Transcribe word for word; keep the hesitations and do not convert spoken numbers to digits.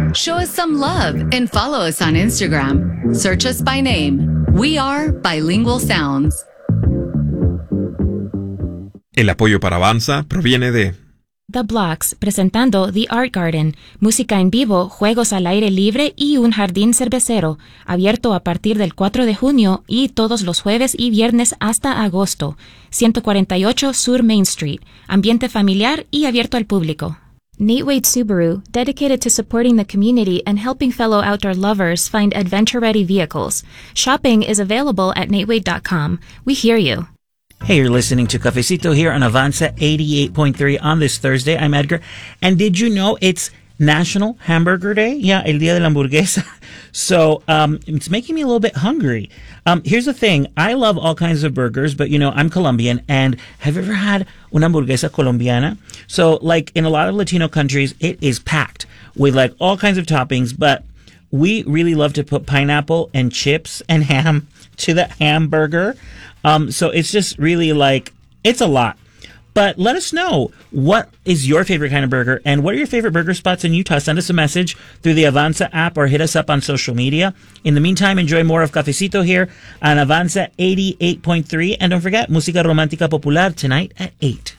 Show us some love and follow us on Instagram. Search us by name. We are Bilingual Sounds. El apoyo para Avanza proviene de The Blocks, presentando The Art Garden, música en vivo, juegos al aire libre y un jardín cervecero, abierto a partir del cuatro de junio y todos los jueves y viernes hasta agosto. ciento cuarenta y ocho Sur Main Street, ambiente familiar y abierto al público. Nate Wade Subaru, dedicated to supporting the community and helping fellow outdoor lovers find adventure-ready vehicles. Shopping is available at nate wade dot com. We hear you. Hey, you're listening to Cafecito here on Avanza eighty-eight point three on this Thursday. I'm Edgar. And did you know it's National Hamburger Day? Yeah, El Día de la Hamburguesa. So um, it's making me a little bit hungry. Um, here's the thing. I love all kinds of burgers, but, you know, I'm Colombian. And have you ever had una hamburguesa colombiana? So, like, in a lot of Latino countries, it is packed with, like, all kinds of toppings. But we really love to put pineapple and chips and ham to the hamburger. Um, so it's just really like, it's a lot. But let us know, what is your favorite kind of burger and what are your favorite burger spots in Utah? Send us a message through the Avanza app or hit us up on social media. In the meantime, enjoy more of Cafecito here on Avanza eighty-eight point three. And don't forget, Música Romántica Popular tonight at eight.